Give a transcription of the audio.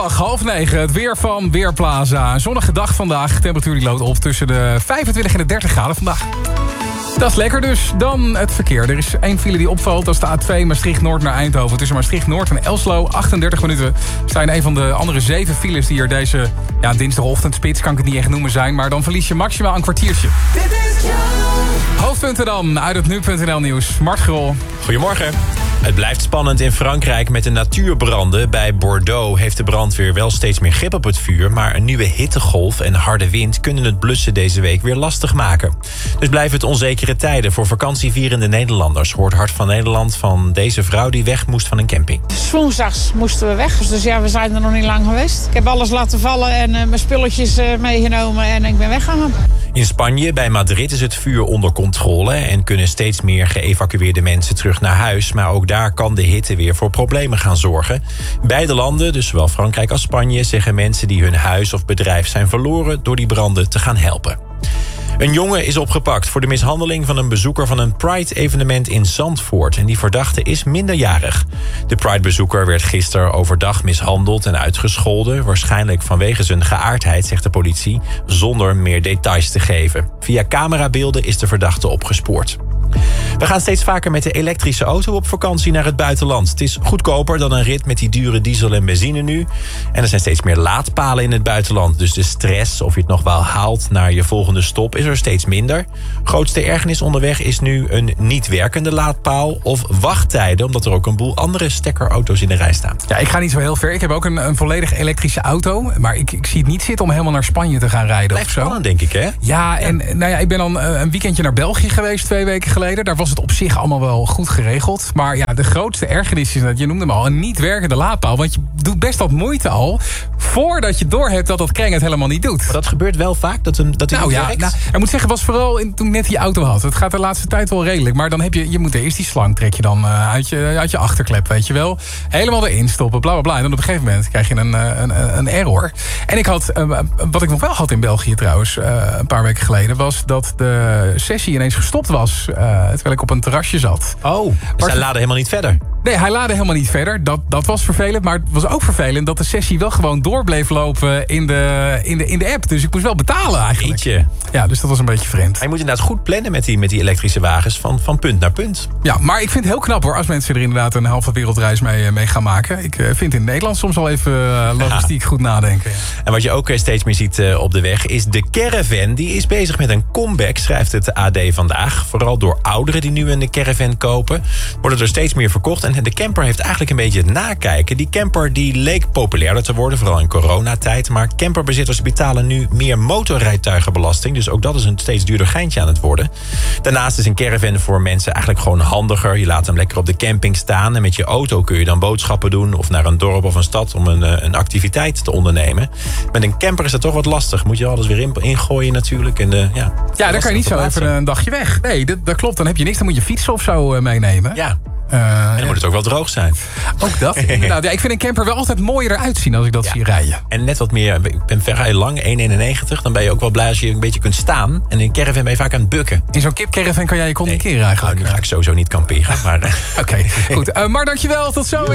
klokslag 8:30. Het weer van Weerplaza. Een zonnige dag vandaag. De temperatuur die loopt op tussen de 25 en de 30 graden vandaag. Dat is lekker dus. Dan het verkeer. Er is één file die opvalt. Dat is de A2 Maastricht-Noord naar Eindhoven. Tussen Maastricht-Noord en Elslo. 38 minuten. Zijn een van de andere 7 files die er deze dinsdagochtendspits, kan ik het niet echt noemen, zijn. Maar dan verlies je maximaal een kwartiertje. Dit is Hoofdpunten dan uit het nu.nl nieuws. Mart Grol. Goedemorgen. Het blijft spannend in Frankrijk met de natuurbranden. Bij Bordeaux heeft de brandweer wel steeds meer grip op het vuur, maar een nieuwe hittegolf en harde wind kunnen het blussen deze week weer lastig maken. Dus blijven het onzekere tijden voor vakantievierende Nederlanders, hoort Hart van Nederland van deze vrouw die weg moest van een camping. 's Woensdags moesten we weg, dus ja, we zijn er nog niet lang geweest. Ik heb alles laten vallen en mijn spulletjes meegenomen en ik ben weggegaan. In Spanje, bij Madrid, is het vuur onder controle en kunnen steeds meer geëvacueerde mensen terug naar huis. Maar ook daar kan de hitte weer voor problemen gaan zorgen. Beide landen, dus zowel Frankrijk als Spanje, zeggen mensen die hun huis of bedrijf zijn verloren door die branden te gaan helpen. Een jongen is opgepakt voor de mishandeling van een bezoeker van een Pride-evenement in Zandvoort. En die verdachte is minderjarig. De Pride-bezoeker werd gisteren overdag mishandeld en uitgescholden. Waarschijnlijk vanwege zijn geaardheid, zegt de politie, zonder meer details te geven. Via camerabeelden is de verdachte opgespoord. We gaan steeds vaker met de elektrische auto op vakantie naar het buitenland. Het is goedkoper dan een rit met die dure diesel en benzine nu. En er zijn steeds meer laadpalen in het buitenland. Dus de stress, of je het nog wel haalt naar je volgende stop, is er steeds minder. Grootste ergernis onderweg is nu een niet werkende laadpaal of wachttijden, omdat er ook een boel andere stekkerauto's in de rij staan. Ja, ik ga niet zo heel ver. Ik heb ook een volledig elektrische auto. Maar ik zie het niet zitten om helemaal naar Spanje te gaan rijden. Blijft of zo. spannend, denk ik, hè? Ja, en ik ben dan een weekendje naar België geweest 2 weken geleden. Daar was het op zich allemaal wel goed geregeld. Maar ja, de grootste ergernis is dat, je noemde hem al, een niet werkende laadpaal. Want je doet best wat moeite al voordat je doorhebt dat kreng het helemaal niet doet. Maar dat gebeurt wel vaak, dat hij niet werkt? Ik moet zeggen, was vooral toen ik net die auto had. Het gaat de laatste tijd wel redelijk. Maar dan je moet eerst die slang trek je dan uit je achterklep, weet je wel. Helemaal erin stoppen, bla bla bla. En dan op een gegeven moment krijg je een error. En ik had, wat ik nog wel had in België trouwens, een paar weken geleden, was dat de sessie ineens gestopt was. Terwijl ik op een terrasje zat. Oh, dus hij laadde helemaal niet verder? Nee, hij laadde helemaal niet verder. Dat was vervelend. Maar het was ook vervelend dat de sessie wel gewoon door bleef lopen in de app. Dus ik moest wel betalen eigenlijk. Eetje. Ja, dus dat was een beetje vreemd. Hij moet inderdaad goed plannen met die elektrische wagens van punt naar punt. Ja, maar ik vind het heel knap hoor, als mensen er inderdaad een halve wereldreis mee gaan maken. Ik vind in Nederland soms al even logistiek goed nadenken. Ja. En wat je ook steeds meer ziet op de weg is de caravan. Die is bezig met een comeback, schrijft het AD vandaag. Vooral door ouderen die nu een caravan kopen, worden er steeds meer verkocht. En de camper heeft eigenlijk een beetje het nakijken. Die camper die leek populairder te worden, vooral in coronatijd. Maar camperbezitters betalen nu meer motorrijtuigenbelasting. Dus ook dat is een steeds duurder geintje aan het worden. Daarnaast is een caravan voor mensen eigenlijk gewoon handiger. Je laat hem lekker op de camping staan. En met je auto kun je dan boodschappen doen of naar een dorp of een stad om een activiteit te ondernemen. Met een camper is dat toch wat lastig. Moet je alles weer ingooien natuurlijk. En, ja, dan kan je niet zo even een dagje weg. Nee, dat klopt. Dan heb je niks. Dan moet je fietsen of zo meenemen. Ja. En dan moet het ook wel droog zijn. Ook dat, inderdaad. Ja, ik vind een camper wel altijd mooier eruit zien als ik dat zie rijden. En net wat meer, ik ben vrij lang, 1,91. Dan ben je ook wel blij als je een beetje kunt staan. En in een caravan ben je vaak aan het bukken. In zo'n kipcaravan kan jij je communiceren eigenlijk. Nou, nu ga ik sowieso niet kamperen. Maar Oké, goed. Maar dankjewel, tot zo.